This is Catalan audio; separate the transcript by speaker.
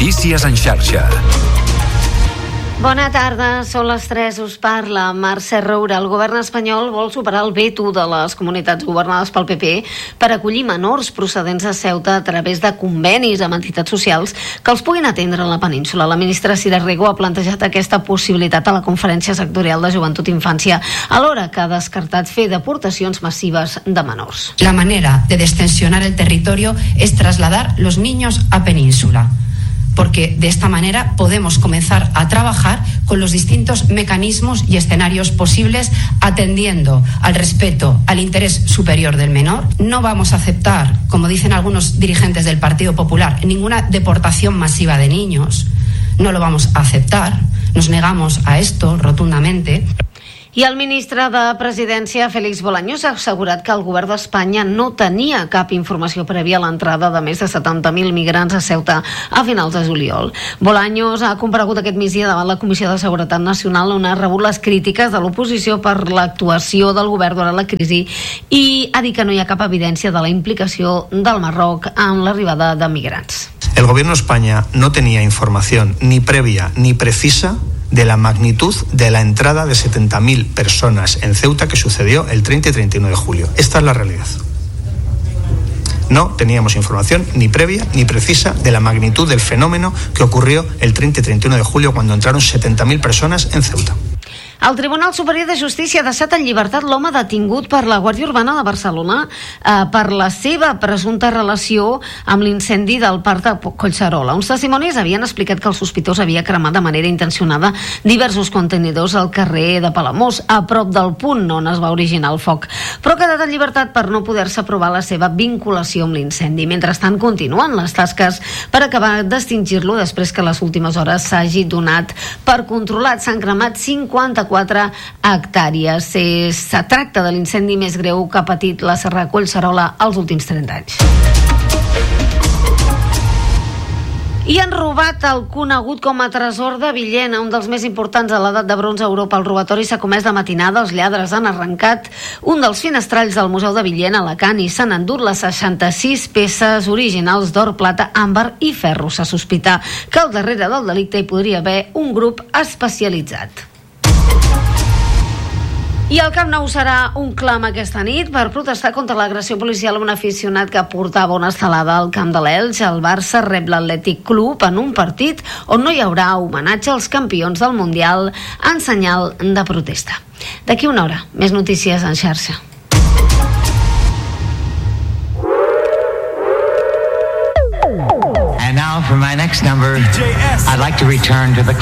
Speaker 1: Notícies en xarxa.
Speaker 2: Bona tarda, són les 3, us parla Mercè Roura. El govern espanyol vol superar el veto de les comunitats governades pel PP per acollir menors procedents de Ceuta a través de convenis amb entitats socials que els puguin atendre a la península. La ministra Sira Rego ha plantejat aquesta possibilitat a la Conferència Sectorial de Joventut i Infància, alhora que ha descartat fer deportacions massives de menors.
Speaker 3: La manera de destensionar el territorio es trasladar los niños a península, porque de esta manera podemos comenzar a trabajar con los distintos mecanismos y escenarios posibles, atendiendo al respeto al interés superior del menor. No vamos a aceptar, como dicen algunos dirigentes del Partido Popular, ninguna deportación masiva de niños. No lo vamos a aceptar. Nos negamos a esto rotundamente.
Speaker 2: I el ministre de Presidència, Félix Bolaños, ha assegurat que el govern d'Espanya no tenia cap informació prèvia a l'entrada de més de 70.000 migrants a Ceuta a finals de juliol. Bolaños ha comparegut aquest migdia davant la Comissió de Seguretat Nacional, on ha rebut les crítiques de l'oposició per l'actuació del govern durant la crisi i ha dit que no hi ha cap evidència de la implicació del Marroc en l'arribada de migrants.
Speaker 4: El gobierno de España no tenía información ni previa ni precisa de la magnitud de la entrada de 70.000 personas en Ceuta que sucedió el 30 y 31 de julio. Esta es la realidad. No teníamos información ni previa ni precisa de la magnitud del fenómeno que ocurrió el 30 y 31 de julio cuando entraron 70.000 personas en Ceuta.
Speaker 2: El Tribunal Superior de Justícia ha deixat en llibertat l'home detingut per la Guàrdia Urbana de Barcelona per la seva presumpta relació amb l'incendi del parc de Collserola. Uns testimonis havien explicat que el sospitós havia cremat de manera intencionada diversos contenidors al carrer de Palamós, a prop del punt on es va originar el foc, però ha quedat en llibertat per no poder-se provar la seva vinculació amb l'incendi. Mentrestant, continuen les tasques per acabar d'extingir-lo després que les últimes hores s'hagi donat per controlat. S'han cremat 54 hectàrees. Se tracta de l'incendi més greu que ha patit la Serra de Collserola els últims 30 anys. I han robat el conegut com a tresor de Villena, un dels més importants de l'edat de bronze a Europa. El robatori s'ha comès de matinada. Els lladres han arrencat un dels finestralls del Museu de Villena, a Alacant, i s'han endut les 66 peces originals d'or, plata, àmbar i ferro. Se sospita que al darrere del delicte hi podria haver un grup especialitzat. I el Camp Nou serà un clam aquesta nit per protestar contra l'agressió policial a un aficionat que portava una estelada al camp de l'Elx. El Barça rep l'Atlètic Club en un partit on no hi haurà homenatge als campions del Mundial en senyal de protesta. D'aquí una hora, més notícies en xarxa.
Speaker 5: And now for my next number, I'd like to return to the